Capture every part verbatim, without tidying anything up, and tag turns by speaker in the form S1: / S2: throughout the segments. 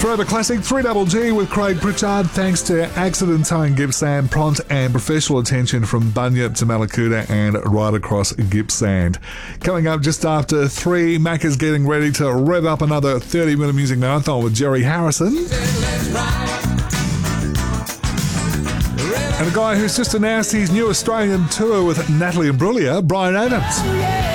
S1: Forever Classic, three double G with Craig Pritchard, thanks to Accident Towing Gippsland, prompt and professional attention from Bunyip to Malakuta and right across Gippsland. Coming up just after three, Mac is getting ready to rev up another thirty minute music marathon with Jerry Harrison. And a guy who's just announced his new Australian tour with Natalie Imbruglia, Brian Adams.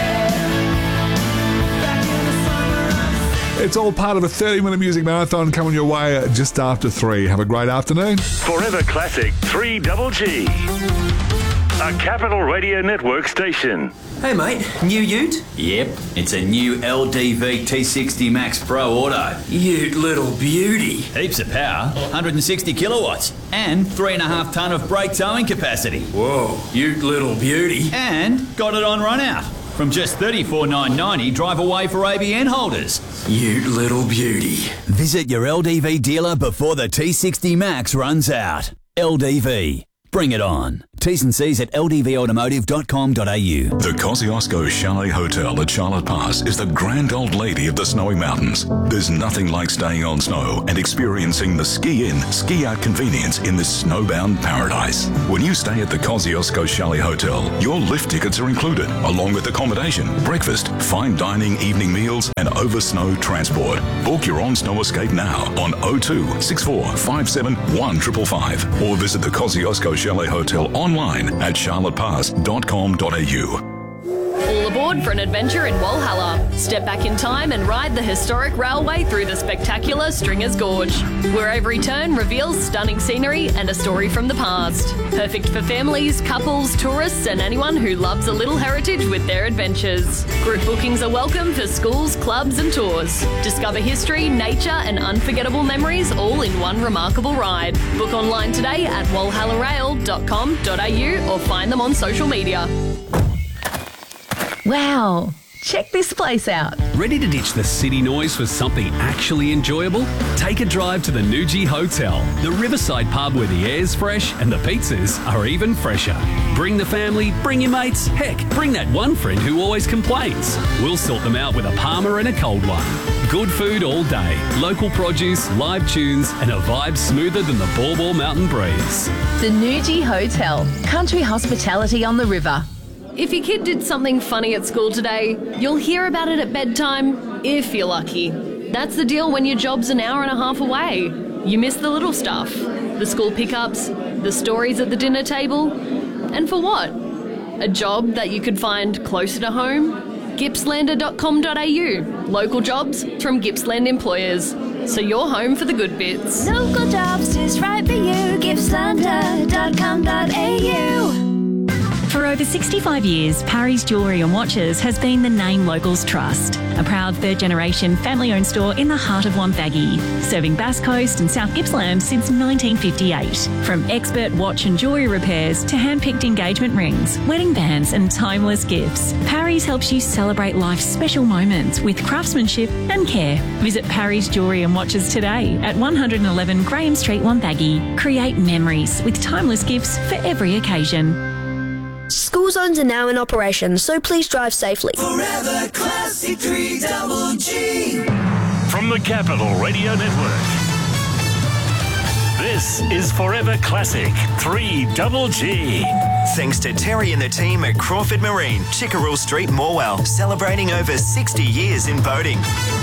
S1: It's all part of a thirty minute music marathon coming your way just after three. Have a great afternoon.
S2: Forever Classic three double G. A Capital Radio Network station.
S3: Hey mate, new ute?
S4: Yep, it's a new L D V T sixty Max Pro Auto.
S3: Ute little beauty.
S4: Heaps of power, one hundred sixty kilowatts, and three and a half tonne of brake towing capacity.
S3: Whoa, ute little beauty.
S4: And got it on run out. From just thirty-four thousand nine hundred ninety, drive away for A B N holders.
S3: Ute little beauty.
S4: Visit your L D V dealer before the T sixty Max runs out. L D V. Bring it on. T's and C's at l d v automotive dot com dot a u.
S5: The Kosciuszko Chalet Hotel at Charlotte Pass is the grand old lady of the snowy mountains. There's nothing like staying on snow and experiencing the ski-in, ski-out convenience in this snowbound paradise. When you stay at the Kosciuszko Chalet Hotel, your lift tickets are included, along with accommodation, breakfast, fine dining, evening meals, and over-snow transport. Book your on-snow escape now on oh two, six four five seven, one five five five or visit the Kosciuszko Chalet Hotel online at charlotte pass dot com dot a u.
S6: All aboard for an adventure in Walhalla. Step back in time and ride the historic railway through the spectacular Stringers Gorge, where every turn reveals stunning scenery and a story from the past. Perfect for families, couples, tourists, and anyone who loves a little heritage with their adventures. Group bookings are welcome for schools, clubs, and tours. Discover history, nature, and unforgettable memories all in one remarkable ride. Book online today at walhalla rail dot com dot a u or find them on social media.
S7: Wow, check this place out.
S8: Ready to ditch the city noise for something actually enjoyable? Take a drive to the Nuji Hotel, the riverside pub where the air's fresh and the pizzas are even fresher. Bring the family, bring your mates, heck, bring that one friend who always complains. We'll sort them out with a Palmer and a cold one. Good food all day, local produce, live tunes, and a vibe smoother than the Baw Baw Mountain breeze.
S7: The Nuji Hotel, country hospitality on the river.
S6: If your kid did something funny at school today, you'll hear about it at bedtime, if you're lucky. That's the deal when your job's an hour and a half away. You miss the little stuff, the school pickups, the stories at the dinner table. And for what? A job that you could find closer to home? gippslander dot com dot a u. Local jobs from Gippsland employers. So you're home for the good bits.
S9: Local jobs is right for you. gippslander dot com dot a u.
S10: For over sixty-five years, Parry's Jewellery and Watches has been the name locals trust. A proud third-generation family-owned store in the heart of Wonthaggi, serving Bass Coast and South Gippsland since nineteen fifty-eight. From expert watch and jewellery repairs to hand-picked engagement rings, wedding bands and timeless gifts, Parry's helps you celebrate life's special moments with craftsmanship and care. Visit Parry's Jewellery and Watches today at one eleven Graham Street, Wonthaggi. Create memories with timeless gifts for every occasion.
S11: School zones are now in operation, so please drive safely.
S12: Forever Classic three double G.
S2: From the Capital Radio Network. This is Forever Classic three double G.
S13: Thanks to Terry and the team at Crawford Marine, Chickerell Street, Morwell, celebrating over sixty years in boating.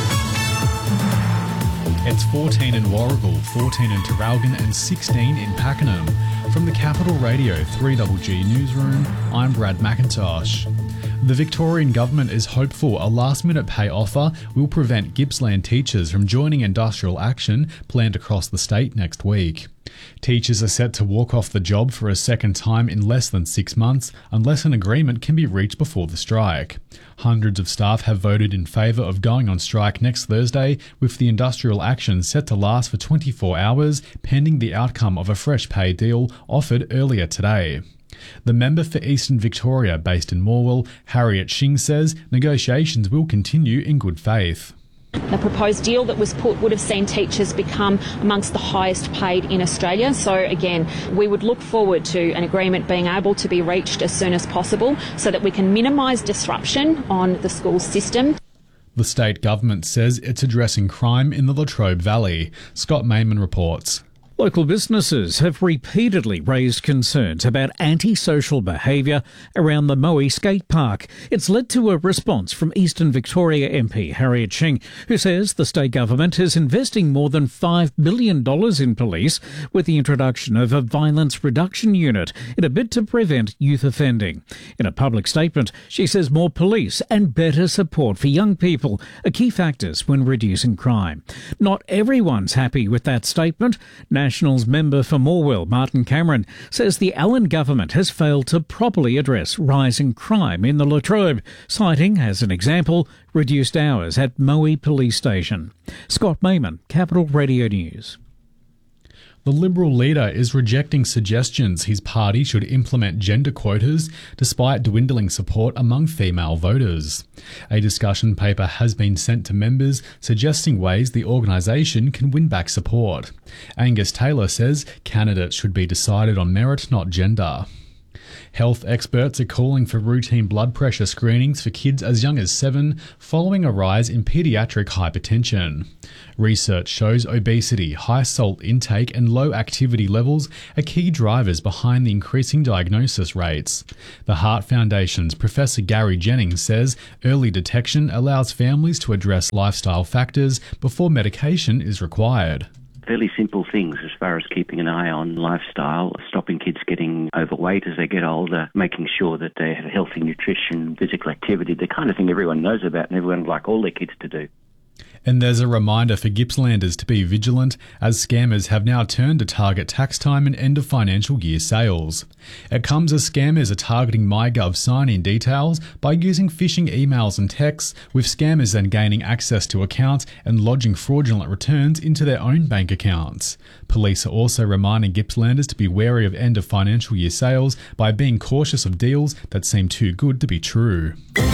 S14: It's fourteen in Warragul, fourteen in Traralgon and sixteen in Pakenham. From the Capital Radio three double G Newsroom, I'm Brad McIntosh. The Victorian Government is hopeful a last-minute pay offer will prevent Gippsland teachers from joining industrial action planned across the state next week. Teachers are set to walk off the job for a second time in less than six months unless an agreement can be reached before the strike. Hundreds of staff have voted in favour of going on strike next Thursday, with the industrial action set to last for twenty-four hours, pending the outcome of a fresh pay deal offered earlier today. The member for Eastern Victoria, based in Morwell, Harriet Shing, says negotiations will continue in good faith.
S15: The proposed deal that was put would have seen teachers become amongst the highest paid in Australia. So again, we would look forward to an agreement being able to be reached as soon as possible so that we can minimise disruption on the school system.
S14: The state government says it's addressing crime in the Latrobe Valley. Scott Mayman reports.
S16: Local businesses have repeatedly raised concerns about antisocial behaviour around the Moe skate park. It's led to a response from Eastern Victoria M P Harriet Ching, who says the state government is investing more than five billion dollars in police with the introduction of a violence reduction unit in a bid to prevent youth offending. In a public statement, she says more police and better support for young people are key factors when reducing crime. Not everyone's happy with that statement. Nationals member for Morwell, Martin Cameron, says the Allen government has failed to properly address rising crime in the Latrobe, citing, as an example, reduced hours at Moe Police Station. Scott Mayman, Capital Radio News.
S14: The Liberal leader is rejecting suggestions his party should implement gender quotas despite dwindling support among female voters. A discussion paper has been sent to members suggesting ways the organisation can win back support. Angus Taylor says candidates should be decided on merit, not gender. Health experts are calling for routine blood pressure screenings for kids as young as seven following a rise in paediatric hypertension. Research shows obesity, high salt intake and low activity levels are key drivers behind the increasing diagnosis rates. The Heart Foundation's Professor Gary Jennings says early detection allows families to address lifestyle factors before medication is required.
S17: Fairly simple things as far as keeping an eye on lifestyle, stopping kids getting overweight as they get older, making sure that they have healthy nutrition, physical activity, the kind of thing everyone knows about and everyone would like all their kids to do.
S14: And there's a reminder for Gippslanders to be vigilant as scammers have now turned to target tax time and end of financial year sales. It comes as scammers are targeting MyGov sign-in details by using phishing emails and texts, with scammers then gaining access to accounts and lodging fraudulent returns into their own bank accounts. Police are also reminding Gippslanders to be wary of end of financial year sales by being cautious of deals that seem too good to be true.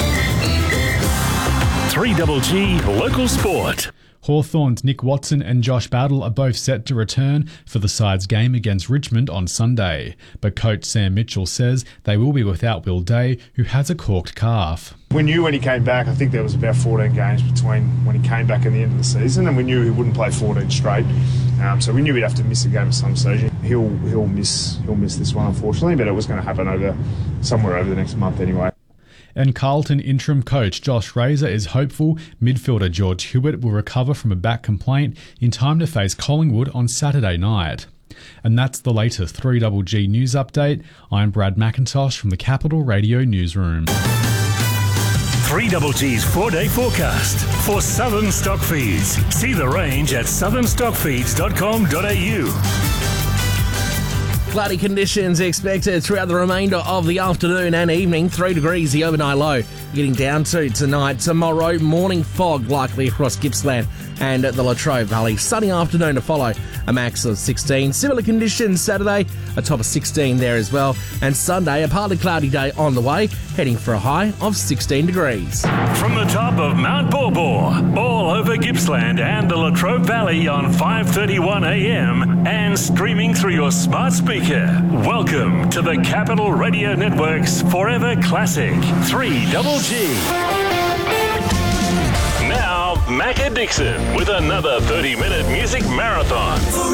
S2: three G G Local Sport.
S14: Hawthorn's Nick Watson and Josh Battle are both set to return for the side's game against Richmond on Sunday, but coach Sam Mitchell says they will be without Will Day, who has a corked calf.
S18: We knew when he came back, I think there was about fourteen games between when he came back and the end of the season, and we knew he wouldn't play fourteen straight. Um, so we knew he'd have to miss a game of some season. He'll he'll miss he'll miss this one, unfortunately, but it was going to happen over somewhere over the next month anyway.
S14: And Carlton interim coach Josh Razor is hopeful midfielder George Hewitt will recover from a back complaint in time to face Collingwood on Saturday night. And that's the latest three G G News Update. I'm Brad McIntosh from the Capital Radio Newsroom.
S2: three G G's four-day forecast for Southern Stockfeeds. See the range at southern stockfeeds dot com dot a u.
S19: Cloudy conditions expected throughout the remainder of the afternoon and evening. Three degrees the overnight low. Getting down to tonight. Tomorrow, morning fog likely across Gippsland and the Latrobe Valley. Sunny afternoon to follow. A max of sixteen. Similar conditions Saturday. A top of sixteen there as well. And Sunday, a partly cloudy day on the way. Heading for a high of sixteen degrees.
S2: From the top of Mount Borbor, all over Gippsland and the Latrobe Valley on five thirty-one a m and streaming through your smart speaker. Welcome to the Capital Radio Network's Forever Classic three G G. Now, Macca Dixon with another thirty minute music marathon.